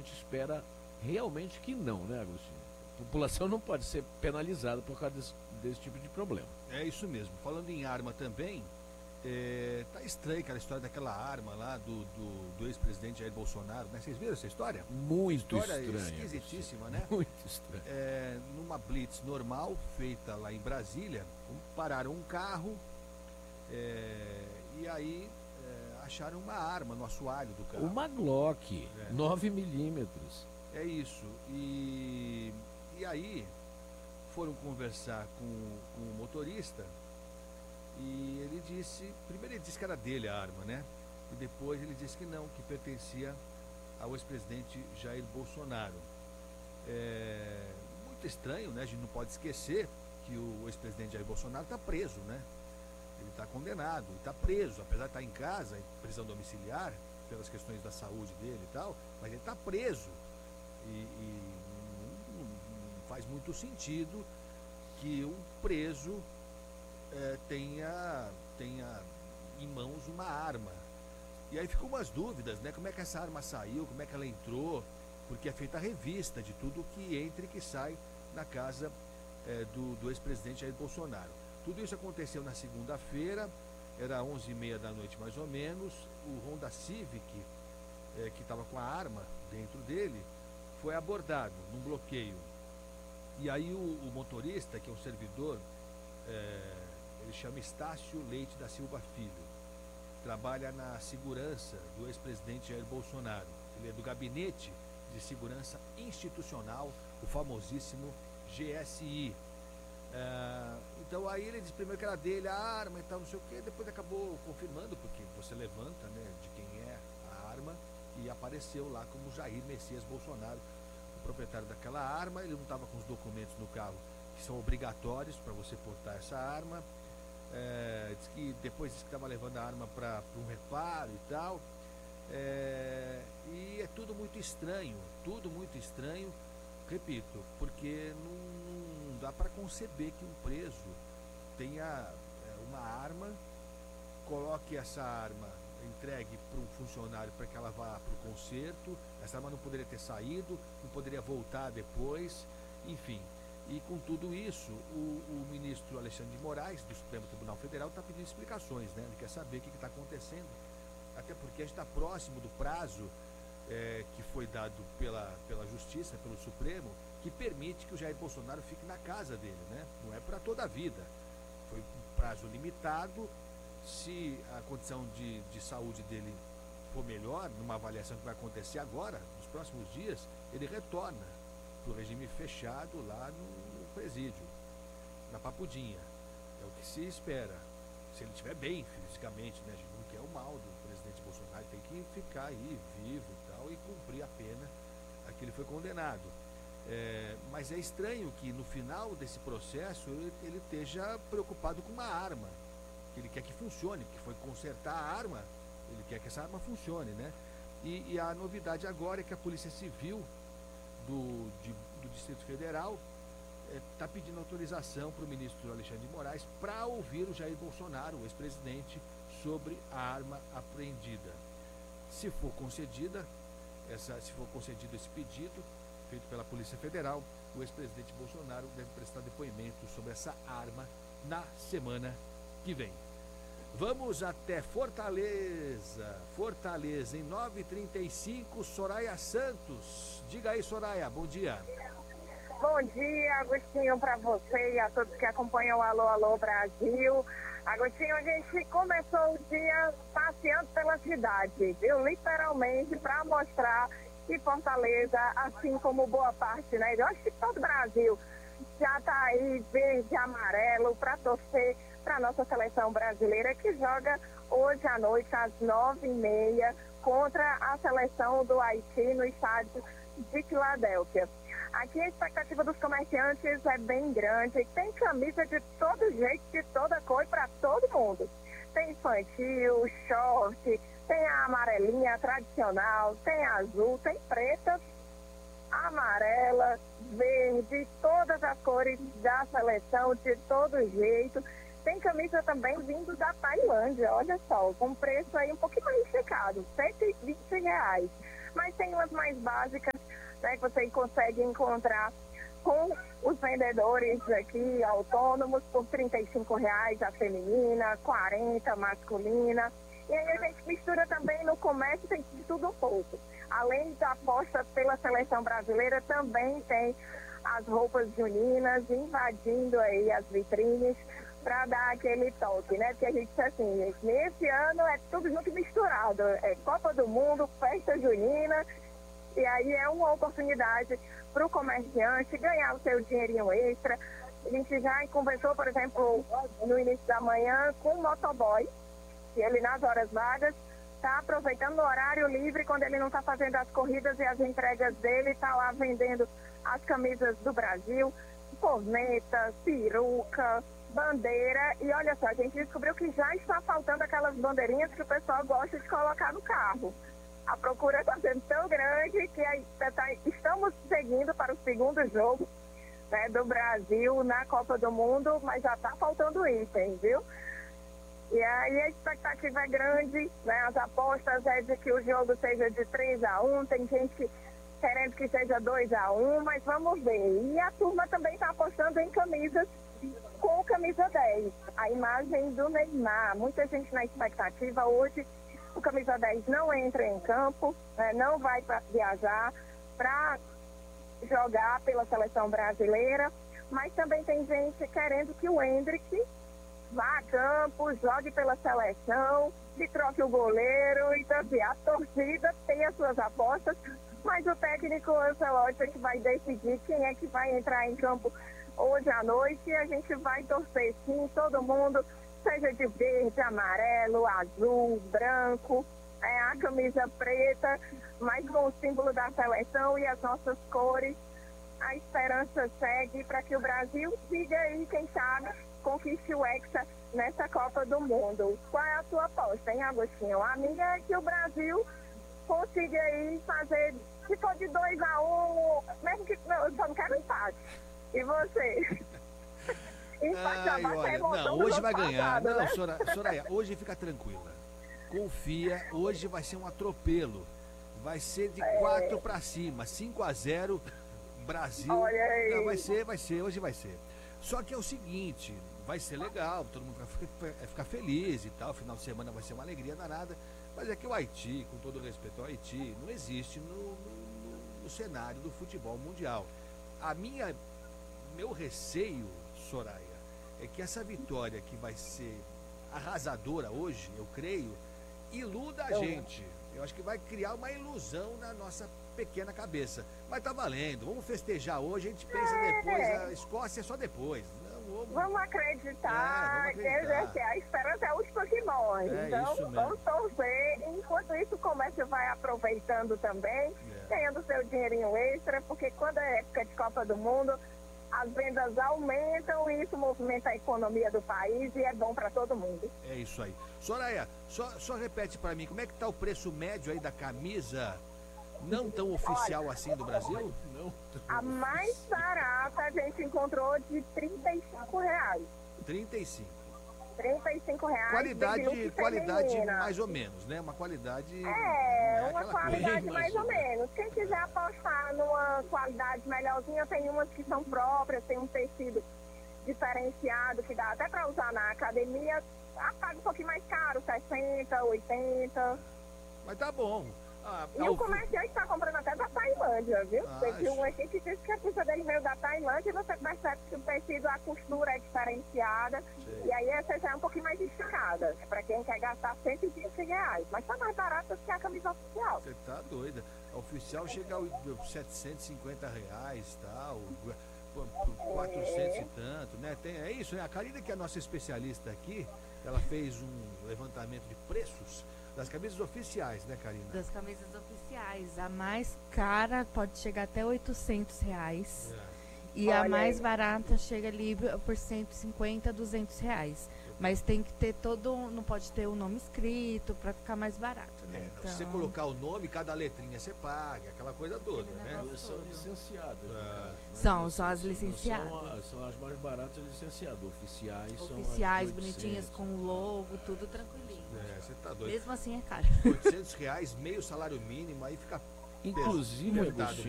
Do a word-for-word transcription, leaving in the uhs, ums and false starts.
gente espera realmente que não, né, Agostinho? A população não pode ser penalizada por causa desse, desse tipo de problema. É isso mesmo. Falando em arma também, é, tá estranho aquela história daquela arma lá do, do, do ex-presidente Jair Bolsonaro, né? Vocês viram essa história? Muito História estranha. esquisitíssima, né? Muito estranha. É, numa blitz normal, feita lá em Brasília, pararam um carro é, e aí é, acharam uma arma no assoalho do carro. Uma Glock, É. nove milímetros. É isso. E, e aí foram conversar com, com o motorista e ele disse, primeiro ele disse que era dele a arma, né? E depois ele disse que não, que pertencia ao ex-presidente Jair Bolsonaro. É muito estranho, né? A gente não pode esquecer que o ex-presidente Jair Bolsonaro está preso, né? Ele está condenado, está preso, apesar de estar em casa, em prisão domiciliar, pelas questões da saúde dele e tal, mas ele está preso. E, e não, não faz muito sentido que um preso é, tenha, tenha em mãos uma arma. E aí ficam umas dúvidas, né? Como é que essa arma saiu, como é que ela entrou, porque é feita a revista de tudo que entra e que sai na casa é, do, do ex-presidente Jair Bolsonaro. Tudo isso aconteceu na segunda-feira, era onze e meia da noite mais ou menos. O Honda Civic, é, que estava com a arma dentro dele, foi abordado num bloqueio. E aí o, o motorista, que é um servidor, é, ele chama Estácio Leite da Silva Filho, trabalha na segurança do ex-presidente Jair Bolsonaro. Ele é do Gabinete de Segurança Institucional, o famosíssimo G S I. É, então aí ele disse primeiro que era dele a arma e tal, não sei o que, depois acabou confirmando, porque você levanta, né, de quem é a arma, e apareceu lá como Jair Messias Bolsonaro, o proprietário daquela arma. Ele não estava com os documentos no carro que são obrigatórios para você portar essa arma. É, diz que depois disse que estava levando a arma para um reparo e tal. É, e é tudo muito estranho, tudo muito estranho, repito, porque não, não dá para conceber que um preso tenha é, uma arma, coloque essa arma, entregue para um funcionário para que ela vá para o concerto. Essa arma não poderia ter saído, não poderia voltar depois, enfim. E com tudo isso, o, o ministro Alexandre de Moraes, do Supremo Tribunal Federal, está pedindo explicações, né? Ele quer saber o que está acontecendo, até porque a gente está próximo do prazo é, que foi dado pela, pela Justiça, pelo Supremo, que permite que o Jair Bolsonaro fique na casa dele, né? Não é para toda a vida. Foi um prazo limitado. Se a condição de, de saúde dele for melhor, numa avaliação que vai acontecer agora, nos próximos dias, ele retorna para o regime fechado lá no, no presídio, na Papudinha. É o que se espera. Se ele estiver bem fisicamente, né? A gente não quer o mal do presidente Bolsonaro, tem que ficar aí vivo e tal e cumprir a pena a que ele foi condenado. É, mas é estranho que no final desse processo ele, ele esteja preocupado com uma arma. Ele quer que funcione, porque foi consertar a arma, ele quer que essa arma funcione, né? E, e a novidade agora é que a Polícia Civil do, de, do Distrito Federal está é, pedindo autorização para o ministro Alexandre de Moraes para ouvir o Jair Bolsonaro, o ex-presidente, sobre a arma apreendida. Se for concedida, essa, se for concedido esse pedido feito pela Polícia Federal, o ex-presidente Bolsonaro deve prestar depoimento sobre essa arma na semana que vem. Vamos até Fortaleza. Fortaleza, em nove e trinta e cinco, Soraya Santos. Diga aí, Soraya, bom dia. Bom dia, Agostinho, para você e a todos que acompanham o Alô, Alô Brasil. Agostinho, a gente começou o dia passeando pela cidade, viu? Literalmente, para mostrar que Fortaleza, assim como boa parte, né? Eu acho que todo o Brasil já está aí verde e amarelo para torcer para a nossa seleção brasileira, que joga hoje à noite às nove e meia contra a seleção do Haiti no estádio de Filadélfia. Aqui a expectativa dos comerciantes é bem grande, tem camisa de todo jeito, de toda cor para todo mundo. Tem infantil, short, tem a amarelinha tradicional, tem azul, tem preta, amarela, verde, todas as cores da seleção, de todo jeito. Tem camisa também vindo da Tailândia, olha só, com preço aí um pouquinho mais checado, cento e vinte reais. Mas tem umas mais básicas, né, que você consegue encontrar com os vendedores aqui, autônomos, por trinta e cinco reais a feminina, quarenta a masculina. E aí a gente mistura também no comércio, tem de tudo um pouco. Além da aposta pela seleção brasileira, também tem as roupas juninas invadindo aí as vitrines para dar aquele toque, né? Porque a gente diz assim, nesse ano é tudo junto e misturado. É Copa do Mundo, festa junina, e aí é uma oportunidade para o comerciante ganhar o seu dinheirinho extra. A gente já conversou, por exemplo, no início da manhã com o motoboy, que ele nas horas vagas está aproveitando o horário livre quando ele não está fazendo as corridas e as entregas dele, está lá vendendo as camisas do Brasil, corneta, peruca, bandeira. E olha só, a gente descobriu que já está faltando aquelas bandeirinhas que o pessoal gosta de colocar no carro. A procura está sendo tão grande que aí, tá, estamos seguindo para o segundo jogo, né, do Brasil na Copa do Mundo, mas já está faltando item, viu? E aí a expectativa é grande, né? As apostas é de que o jogo seja de três a um, tem gente que querendo que seja dois a um, mas vamos ver. E a turma também está apostando em camisas com camisa dez, a imagem do Neymar. Muita gente na expectativa. Hoje o camisa dez não entra em campo, né? Não vai para viajar para jogar pela seleção brasileira, mas também tem gente querendo que o Endrick vá a campo, jogue pela seleção, que troque o goleiro. Então, assim, a torcida tem as suas apostas, mas o técnico Ancelotti é que vai decidir quem é que vai entrar em campo hoje à noite. E a gente vai torcer, sim, todo mundo, seja de verde, amarelo, azul, branco, é, a camisa preta, mas com o símbolo da seleção e as nossas cores. A esperança segue para que o Brasil siga aí, quem sabe, conquiste o Hexa nessa Copa do Mundo. Qual é a sua aposta, hein, Agostinho? A minha é que o Brasil consiga aí fazer, se for de dois a um, mesmo que não, eu só não quero empate. E você? Empate Ai, já olha, emoção não, do hoje jogo vai ganhar. passado, Não, né? Sora- Soraya, hoje fica tranquila. Confia, hoje vai ser um atropelo. Vai ser de quatro para cima, cinco a zero, Brasil. Olha aí. Não, vai ser, vai ser, hoje vai ser. Só que é o seguinte, vai ser legal, todo mundo vai ficar, vai ficar feliz e tal, final de semana vai ser uma alegria danada, mas é que o Haiti, com todo respeito ao Haiti, não existe no, no, no cenário do futebol mundial. A minha, meu receio, Soraya, é que essa vitória que vai ser arrasadora hoje, eu creio, iluda a gente. Eu acho que vai criar uma ilusão na nossa pequena cabeça. Mas tá valendo, vamos festejar hoje, a gente pensa É. depois, a Escócia é só depois. Não, vamos... Vamos acreditar, É, vamos quer dizer, acreditar. que a esperança é a última que morre. É então, isso mesmo. vamos torcer. Enquanto isso, o comércio vai aproveitando também, É. ganhando seu dinheirinho extra, porque quando é época de Copa do Mundo, as vendas aumentam e isso movimenta a economia do país e é bom para todo mundo. É isso aí. Soraya, só, só repete pra mim, como é que tá o preço médio aí da camisa não tão oficial assim do Brasil? Não. A mais barata a gente encontrou de trinta e cinco reais. trinta e cinco. trinta e cinco reais. Qualidade, de look qualidade feminina. mais ou menos, né? Uma qualidade... não É, uma aquela qualidade coisa. mais ou menos. Quem quiser apostar numa qualidade melhorzinha, tem umas que são próprias, tem um tecido diferenciado que dá até para usar na academia. Ah, paga um pouquinho mais caro, sessenta, oitenta. Mas tá bom. Ah, E ao- o comerciante está comprando até da Tailândia, viu? Ah, Teve isso. um aqui que disse que a pizza dele veio da Tailândia e você percebe que o tecido, a costura é diferenciada. Sei. E aí essa já é um pouquinho mais esticada. É para quem quer gastar cento e vinte reais. Mas tá mais barato que a camisa oficial. Você tá doida. A oficial chega a setecentos e cinquenta reais, tal, quatrocentos e tanto, né? Tem, é isso, né? A Karina, que é a nossa especialista aqui, ela fez um levantamento de preços das camisas oficiais, né, Karina? Das camisas oficiais. A mais cara pode chegar até oitocentos reais. É. E a Olha mais aí. barata chega ali por cento e cinquenta, duzentos reais. Mas tem que ter todo, não pode ter o nome escrito para ficar mais barato, É, né? não, se você colocar o nome, cada letrinha você paga, aquela coisa toda, Aquele né? negócio. Elas são licenciadas. no É. caso, né? São, Não são as não licenciadas. São, as- são as mais baratas licenciadas. Oficiais são as de Oficiais, oitocentos. bonitinhas, com o logo, tudo tranquilinho. É, você tá doido. Mesmo assim é caro. oitocentos reais, meio salário mínimo, aí fica Inclusive, Multado. Agostinho,